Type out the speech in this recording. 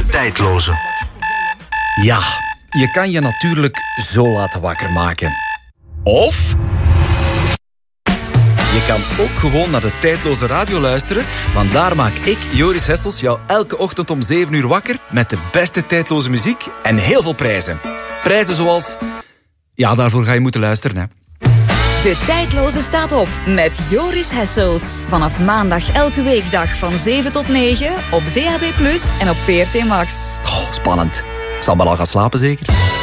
tijdloze. Ja, je kan je natuurlijk zo laten wakker maken. Of je kan ook gewoon naar de tijdloze radio luisteren, want daar maak ik, Joris Hessels, jou elke ochtend om 7 uur wakker met de beste tijdloze muziek en heel veel prijzen. Prijzen zoals... Ja, daarvoor ga je moeten luisteren, hè. De tijdloze staat op met Joris Hessels. Vanaf maandag elke weekdag van 7 tot 9 op DAB+ en op VRT Max. Oh, spannend. Ik zal maar al gaan slapen, zeker?